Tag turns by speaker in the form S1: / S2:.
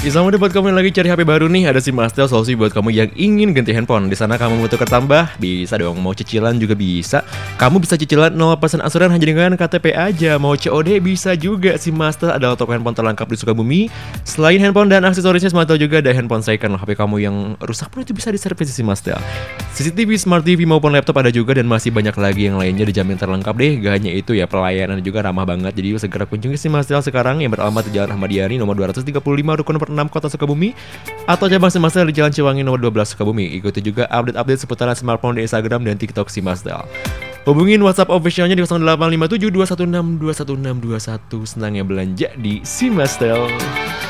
S1: Selamat buat kamu yang lagi cari HP baru nih, ada Simastel solusi buat kamu yang ingin ganti handphone. Di sana kamu butuh tambah, bisa dong. Mau cicilan juga bisa. Kamu bisa cicilan 0% asuran hanya dengan KTP aja. Mau COD bisa juga. Simastel adalah toko handphone terlengkap di Sukabumi. Selain handphone dan aksesorisnya, Simastel juga ada handphone second. HP kamu yang rusak pun itu bisa diservis di Simastel. CCTV, Smart TV maupun laptop ada juga, dan masih banyak lagi yang lainnya dijamin terlengkap deh. Gak hanya itu ya, pelayanan juga ramah banget. Jadi segera kunjungi Simastel sekarang yang beralamat di Jalan Ahmad Yani nomor 235 Rukun nomor 6 Kota Sukabumi, atau cabang Simastel di Jalan Ciwangi nomor 12 Sukabumi. Ikuti juga update-update seputaran smartphone di Instagram dan TikTok Simastel. Hubungin WhatsApp officialnya di 0857 216 216 21. Senangnya belanja di Simastel.